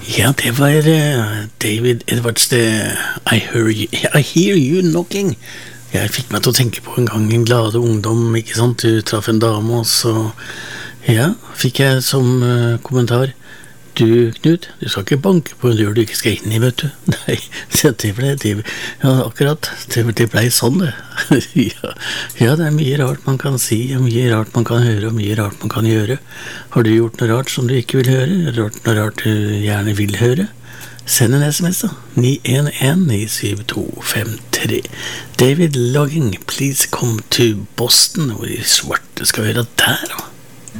Ja, det var David Edwards, I hear you knocking. Jeg fikk meg til å tenke på en gang en glade ungdom, ikke sant? Du traff en dame, og så, ja, fikk jeg som kommentar: du, Knut, du skal ikke banke på en dør du ikke skal inn i, vet du. Nei, ja, akkurat, det ble sånn det. Ja, det mye rart man kan si, og mye rart man kan høre, og mye rart man kan gjøre. Har du gjort noe rart som du ikke vil høre? Noe rart du gjerne vil høre? Send en SMS da, 911-97253. David Logging, please come to Boston, hvor i svarte skal vi gjøre der da?